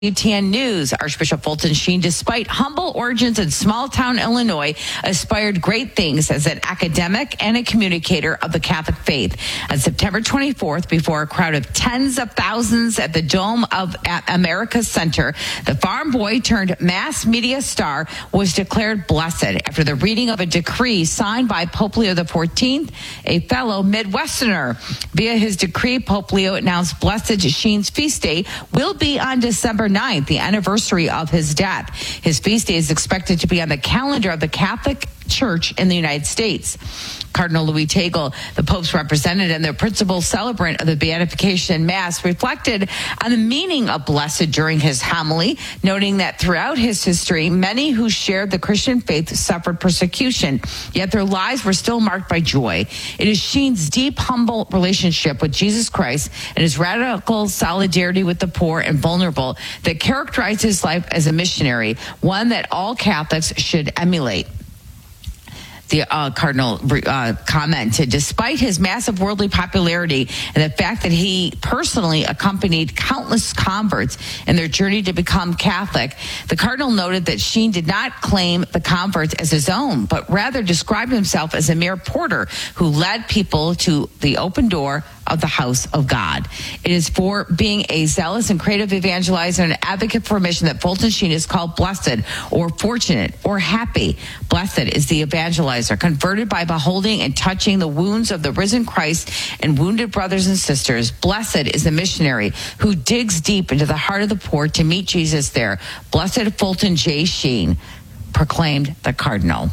WTN News. Archbishop Fulton Sheen, despite humble origins in small-town Illinois, aspired great things as an academic and a communicator of the Catholic faith. On September 24th, before a crowd of tens of thousands at the Dome of America Center, the farm boy turned mass media star was declared blessed after the reading of a decree signed by Pope Leo XIV, a fellow Midwesterner. Via his decree, Pope Leo announced Blessed Sheen's feast day will be on December 9th, the anniversary of his death. His feast day is expected to be on the calendar of the Catholic Church in the United States. Cardinal Louis Tagle, the Pope's representative and the principal celebrant of the Beatification Mass, reflected on the meaning of blessed during his homily, noting that throughout his history, many who shared the Christian faith suffered persecution, yet their lives were still marked by joy. It is Sheen's deep, humble relationship with Jesus Christ and his radical solidarity with the poor and vulnerable that characterized his life as a missionary, one that all Catholics should emulate. The Cardinal commented, despite his massive worldly popularity and the fact that he personally accompanied countless converts in their journey to become Catholic, the Cardinal noted that Sheen did not claim the converts as his own, but rather described himself as a mere porter who led people to the open door of the house of God. It is for being a zealous and creative evangelizer and advocate for a mission that Fulton Sheen is called blessed or fortunate or happy. Blessed is the evangelizer, converted by beholding and touching the wounds of the risen Christ and wounded brothers and sisters. Blessed is the missionary who digs deep into the heart of the poor to meet Jesus there. Blessed Fulton J. Sheen, proclaimed the Cardinal.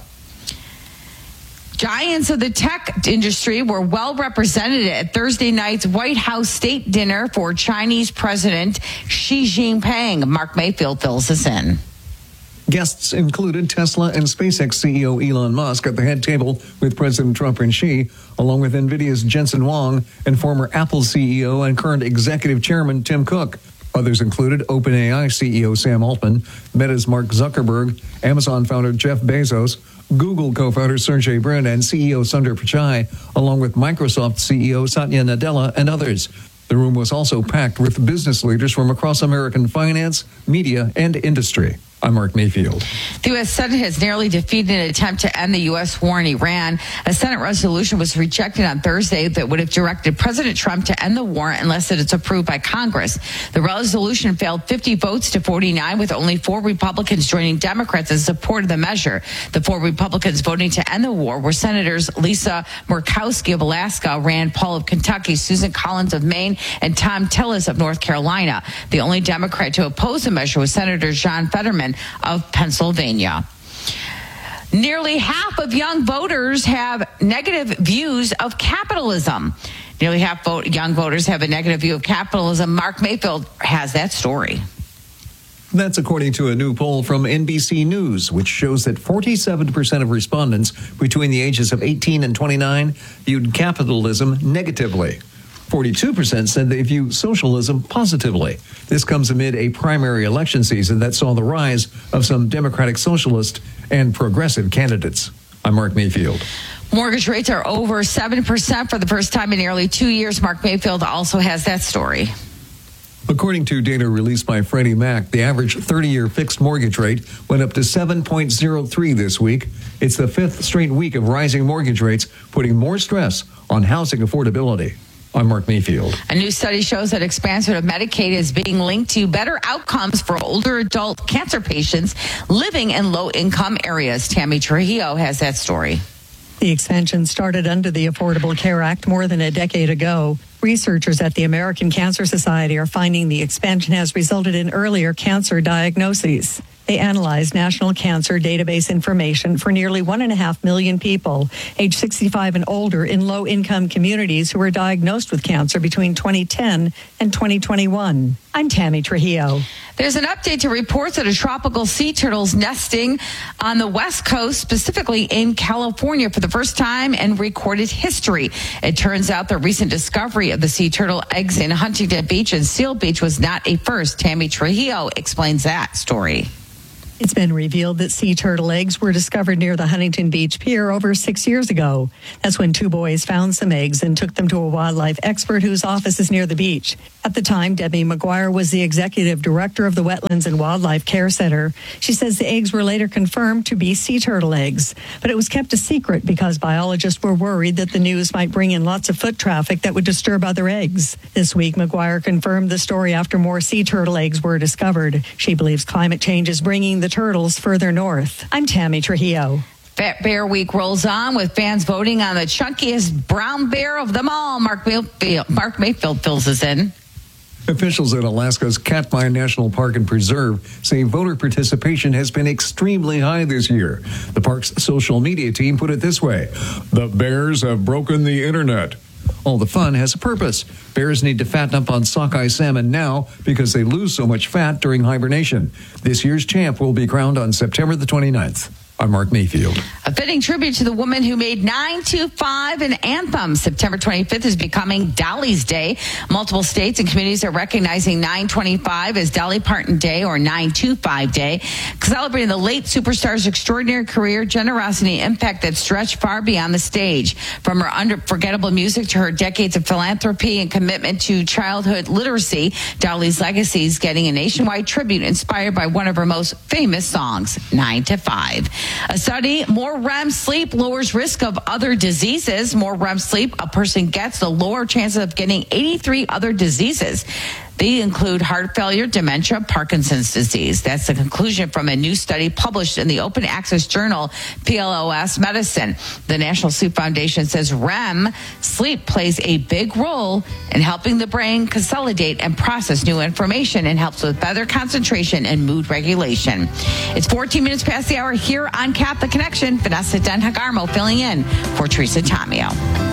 Giants of the tech industry were well represented at Thursday night's White House state dinner for Chinese President Xi Jinping. Mark Mayfield fills us in. Guests included Tesla and SpaceX CEO Elon Musk at the head table with President Trump and Xi, along with NVIDIA's Jensen Huang and former Apple CEO and current executive chairman Tim Cook. Others included OpenAI CEO Sam Altman, Meta's Mark Zuckerberg, Amazon founder Jeff Bezos, Google co-founder Sergey Brin and CEO Sundar Pichai, along with Microsoft CEO Satya Nadella and others. The room was also packed with business leaders from across American finance, media, and industry. I'm Mark Mayfield. The U.S. Senate has narrowly defeated an attempt to end the U.S. war in Iran. A Senate resolution was rejected on Thursday that would have directed President Trump to end the war unless it is approved by Congress. The resolution failed 50 votes to 49, with only 4 Republicans joining Democrats in support of the measure. The 4 Republicans voting to end the war were Senators Lisa Murkowski of Alaska, Rand Paul of Kentucky, Susan Collins of Maine, and Tom Tillis of North Carolina. The only Democrat to oppose the measure was Senator John Fetterman of Pennsylvania. Nearly half of young voters have negative views of capitalism. Nearly half young voters have a negative view of capitalism. Mark Mayfield has that story. That's according to a new poll from NBC News, which shows that 47% of respondents between the ages of 18 and 29 viewed capitalism negatively. 42% said they view socialism positively. This comes amid a primary election season that saw the rise of some Democratic Socialist and progressive candidates. I'm Mark Mayfield. Mortgage rates are over 7% for the first time in nearly 2 years. Mark Mayfield also has that story. According to data released by Freddie Mac, the average 30-year fixed mortgage rate went up to 7.03 this week. It's the 5th straight week of rising mortgage rates, putting more stress on housing affordability. I'm Mark Mayfield. A new study shows that expansion of Medicaid is being linked to better outcomes for older adult cancer patients living in low-income areas. Tammy Trujillo has that story. The expansion started under the Affordable Care Act more than a decade ago. Researchers at the American Cancer Society are finding the expansion has resulted in earlier cancer diagnoses. They analyzed national cancer database information for nearly 1.5 million people, age 65 and older, in low-income communities who were diagnosed with cancer between 2010 and 2021. I'm Tammy Trujillo. There's an update to reports that a tropical sea turtle's nesting on the West Coast, specifically in California, for the first time in recorded history. It turns out the recent discovery of the sea turtle eggs in Huntington Beach and Seal Beach was not a first. Tammy Trujillo explains that story. It's been revealed that sea turtle eggs were discovered near the Huntington Beach Pier over 6 years ago. That's when two boys found some eggs and took them to a wildlife expert whose office is near the beach. At the time, Debbie McGuire was the executive director of the Wetlands and Wildlife Care Center. She says the eggs were later confirmed to be sea turtle eggs, but it was kept a secret because biologists were worried that the news might bring in lots of foot traffic that would disturb other eggs. This week, McGuire confirmed the story after more sea turtle eggs were discovered. She believes climate change is bringing the turtles further north. I'm Tammy Trujillo. Fat Bear Week rolls on with fans voting on the chunkiest brown bear of them all. Mark Mayfield fills us in. Officials at Alaska's Katmai National Park and Preserve say voter participation has been extremely high this year. The park's social media team put it this way: "The bears have broken the internet." All the fun has a purpose. Bears need to fatten up on sockeye salmon now because they lose so much fat during hibernation. This year's champ will be crowned on September the 29th. I'm Mark Mayfield. A fitting tribute to the woman who made 925 an anthem. September 25th is becoming Dolly's Day. Multiple states and communities are recognizing 925 as Dolly Parton Day or 925 Day, celebrating the late superstar's extraordinary career, generosity, and impact that stretched far beyond the stage. From her unforgettable music to her decades of philanthropy and commitment to childhood literacy, Dolly's legacy is getting a nationwide tribute inspired by one of her most famous songs, 9 to 5. A study, more REM sleep lowers risk of other diseases. More REM sleep a person gets, the lower chances of getting 83 other diseases. They include heart failure, dementia, Parkinson's disease. That's the conclusion from a new study published in the open access journal PLOS Medicine. The National Sleep Foundation says REM sleep plays a big role in helping the brain consolidate and process new information and helps with better concentration and mood regulation. It's 14 minutes past the hour here on Catholic Connection. Vanessa Den Hagarmo filling in for Teresa Tomeo.